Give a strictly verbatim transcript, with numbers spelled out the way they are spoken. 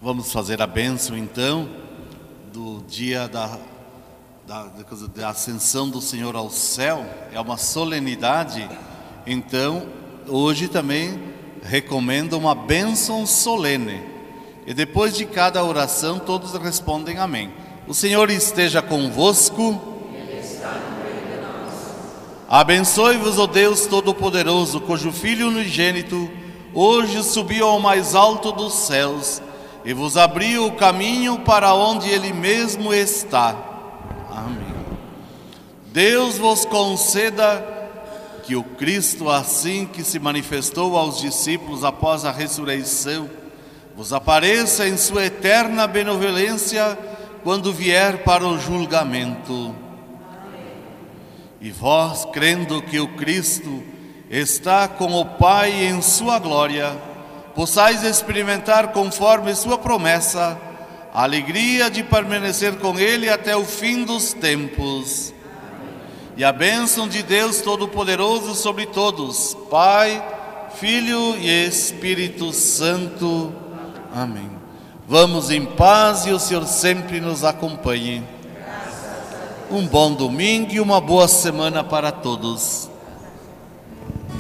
Vamos fazer a bênção então do dia da, da, da ascensão do Senhor ao céu. É uma solenidade, então hoje também recomendo uma bênção solene. E depois de cada oração todos respondem amém. O Senhor esteja convosco. Ele está no meio de nós. Abençoe-vos o Deus Todo-Poderoso, cujo Filho unigênito hoje subiu ao mais alto dos céus e vos abriu o caminho para onde Ele mesmo está. Amém. Deus vos conceda que o Cristo, assim que se manifestou aos discípulos após a ressurreição, vos apareça em sua eterna benevolência quando vier para o julgamento. E vós, crendo que o Cristo está com o Pai em sua glória, possais experimentar, conforme sua promessa, a alegria de permanecer com Ele até o fim dos tempos. E a bênção de Deus Todo-Poderoso sobre todos, Pai, Filho e Espírito Santo. Amém. Vamos em paz e o Senhor sempre nos acompanhe. Um bom domingo e uma boa semana para todos.